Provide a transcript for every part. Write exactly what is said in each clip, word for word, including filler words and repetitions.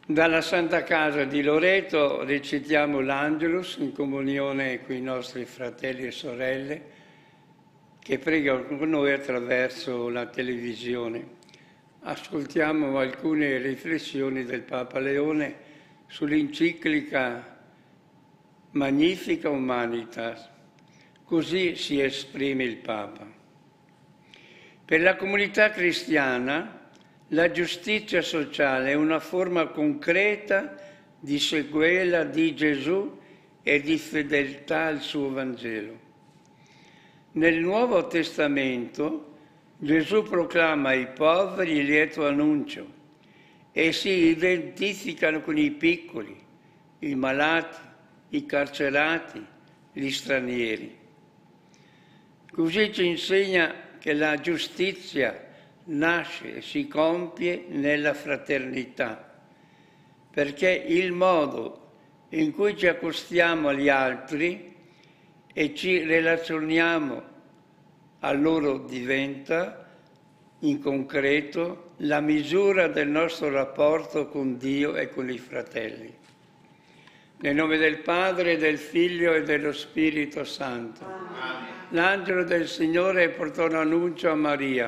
Dalla Santa Casa di Loreto recitiamo l'Angelus in comunione con i nostri fratelli e sorelle che pregano con noi attraverso la televisione. Ascoltiamo alcune riflessioni del Papa Leone sull'enciclica Magnificat Humanitas. Così si esprime il Papa. Per la comunità cristiana la giustizia sociale è una forma concreta di sequela di Gesù e di fedeltà al suo Vangelo. Nel Nuovo Testamento Gesù proclama ai poveri il lieto annuncio e si identificano con i piccoli, i malati, i carcerati, gli stranieri. Così ci insegna che la giustizia nasce e si compie nella fraternità, perché il modo in cui ci accostiamo agli altri e ci relazioniamo a loro diventa, in concreto, la misura del nostro rapporto con Dio e con i fratelli. Nel nome del Padre, del Figlio e dello Spirito Santo. Amen. L'angelo del Signore portò un annuncio a Maria.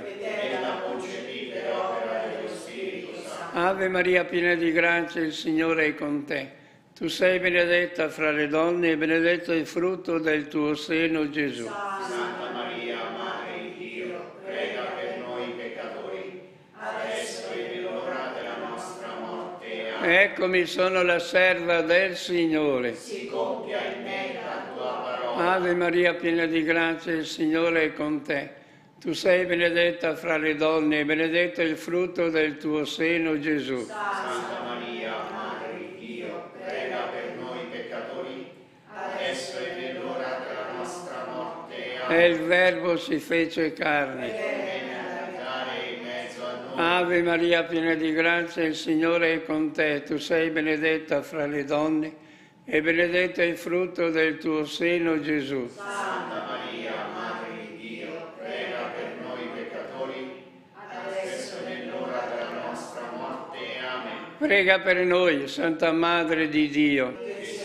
Ave Maria, piena di grazia, il Signore è con te. Tu sei benedetta fra le donne e benedetto il frutto del tuo seno, Gesù. Santa Maria, Madre di Dio, prega per noi peccatori, adesso e nell'ora della nostra morte. Amen. Eccomi, sono la serva del Signore. Si compia in me la tua parola. Ave Maria, piena di grazia, il Signore è con te. Tu sei benedetta fra le donne e benedetto il frutto del tuo seno, Gesù. Santa Maria, Madre di Dio, prega per noi peccatori, adesso e nell'ora della nostra morte. Amen. E il Verbo si fece carne. E venne ad abitare in mezzo a noi. Ave Maria, piena di grazia, il Signore è con te. Tu sei benedetta fra le donne e benedetto il frutto del tuo seno, Gesù. Santa Maria, Madre di Dio, prega per noi peccatori, adesso e nell'ora della nostra morte. Amen. Prega per noi, Santa Madre di Dio.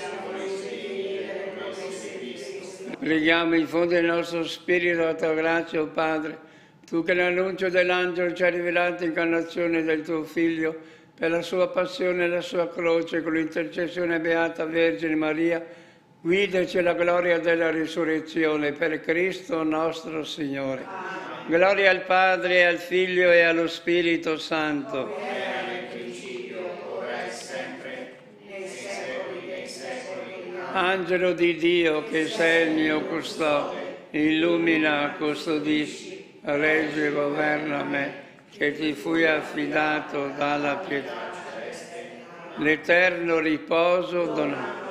Preghiamo, infondi il nostro spirito la tua grazia, o Padre, tu che l'annuncio dell'angelo ci hai rivelato l'incarnazione del tuo Figlio, per la sua passione e la sua croce, con l'intercessione beata Vergine Maria, guidaci alla gloria della risurrezione, per Cristo nostro Signore. Amen. Gloria al Padre, al Figlio e allo Spirito Santo. Come era nel principio, ora e sempre, nei secoli dei secoli. Angelo di Dio, che sei il mio custode, illumina, custodisci, regge e governa me, che ti fui affidato dalla pietà. L'eterno riposo donato.